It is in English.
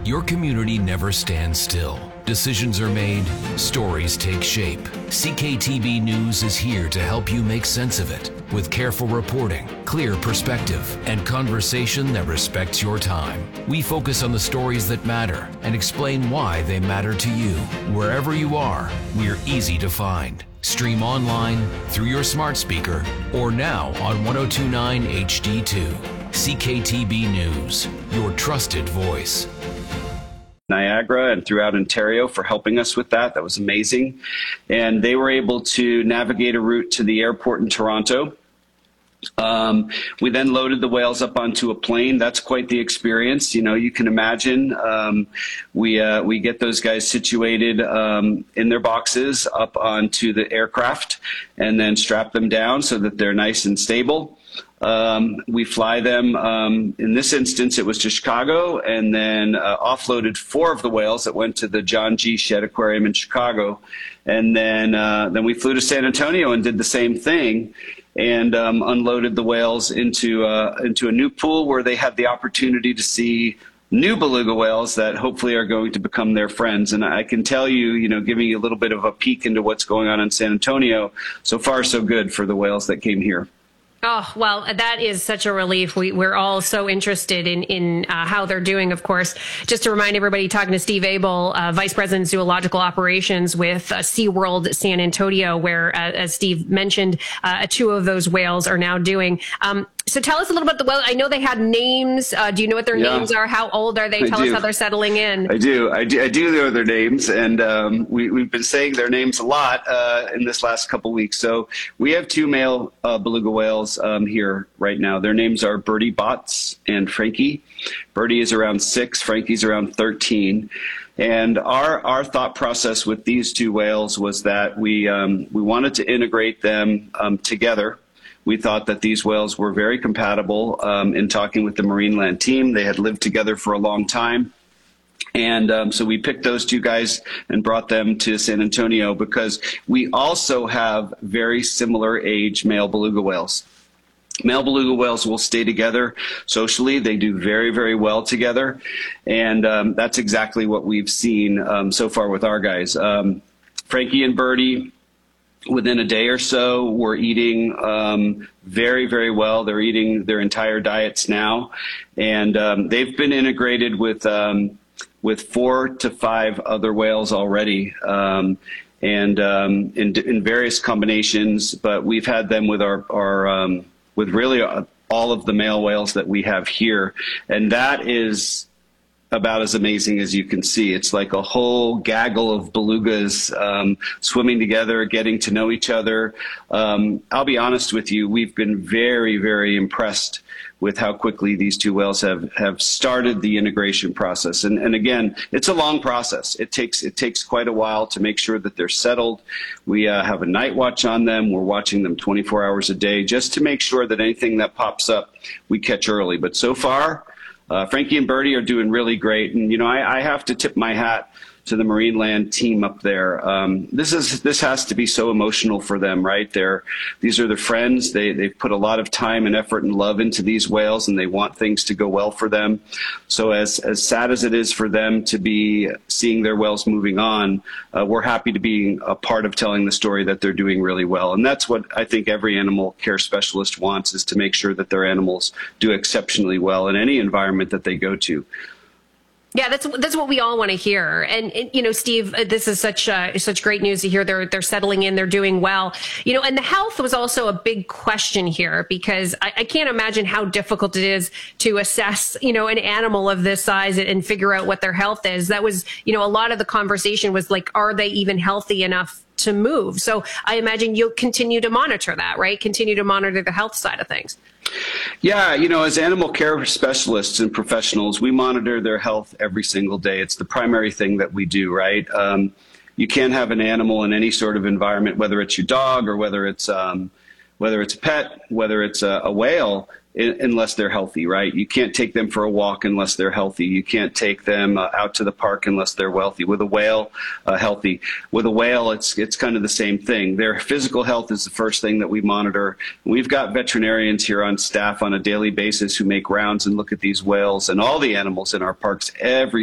Your community never stands still. Decisions are made, stories take shape. CKTB News is here to help you make sense of it with careful reporting, clear perspective, and conversation that respects your time. We focus on the stories that matter and explain why they matter to you. Wherever you are, we're easy to find. Stream online, through your smart speaker, or now on 1029 HD2. CKTB News, your trusted voice. Niagara and throughout Ontario for helping us with that. That was amazing. And they were able to navigate a route to the airport in Toronto. We then loaded the whales up onto a plane. That's quite the experience. You know, you can imagine. We get those guys situated in their boxes up onto the aircraft and then strap them down so that they're nice and stable. We fly them, in this instance, it was to Chicago, and then offloaded 4 of the whales that went to the John G. Shedd Aquarium in Chicago. And then we flew to San Antonio and did the same thing and unloaded the whales into a new pool where they had the opportunity to see new beluga whales that hopefully are going to become their friends. And I can tell you, you know, giving you a little bit of a peek into what's going on in San Antonio, so far so good for the whales that came here. Oh, well, that is such a relief. We're all so interested in how they're doing, of course. Just to remind everybody, talking to Steve Abel, Vice President Zoological Operations with SeaWorld San Antonio, where, as Steve mentioned, 2 of those whales are now doing. So tell us a little about the whales. I know they had names. Do you know what their names are? How old are they? Tell us how they're settling in. I do know their names, and we've been saying their names a lot in this last couple weeks. So we have 2 male beluga whales here right now. Their names are Birdie Bots and Frankie. Birdie is around 6, Frankie's around 13. And our thought process with these 2 whales was that we wanted to integrate them together. We thought that these whales were very compatible. In talking with the Marineland team, they had lived together for a long time. And so we picked those 2 guys and brought them to San Antonio because we also have very similar age male beluga whales. Male beluga whales will stay together socially. They do very, very well together. And that's exactly what we've seen so far with our guys. Frankie and Birdie, within a day or so, we're eating very, very well. They're eating their entire diets now. And they've been integrated with 4 to 5 other whales already. And in various combinations, but we've had them with with really all of the male whales that we have here. And that is about as amazing as you can see. It's like a whole gaggle of belugas swimming together, getting to know each other. I'll be honest with you, we've been very, very impressed with how quickly these 2 whales have started the integration process. And again, it's a long process. It takes quite a while to make sure that they're settled. We have a night watch on them. We're watching them 24 hours a day just to make sure that anything that pops up, we catch early. But so far, Frankie and Birdie are doing really great. And, you know, I have to tip my hat to the Marineland team up there. This has to be so emotional for them, right? These are their friends. They've put a lot of time and effort and love into these whales, and they want things to go well for them. So as sad as it is for them to be seeing their whales moving on, we're happy to be a part of telling the story that they're doing really well. And that's what I think every animal care specialist wants, is to make sure that their animals do exceptionally well in any environment that they go to. Yeah, that's what we all want to hear. And you know, Steve, this is such great news to hear. They're settling in, they're doing well. You know, and the health was also a big question here, because I can't imagine how difficult it is to assess, you know, an animal of this size and figure out what their health is. That was, you know, a lot of the conversation was like, are they even healthy enough to move? So I imagine you'll continue to monitor that, right? Continue to monitor the health side of things. Yeah, you know, as animal care specialists and professionals, we monitor their health every single day. It's the primary thing that we do, right? You can't have an animal in any sort of environment, whether it's your dog or whether it's a pet, whether it's a whale, unless they're healthy, right? You can't take them for a walk unless they're healthy. You can't take them out to the park unless they're wealthy. With a whale, healthy. With a whale, it's kind of the same thing. Their physical health is the first thing that we monitor. We've got veterinarians here on staff on a daily basis who make rounds and look at these whales and all the animals in our parks every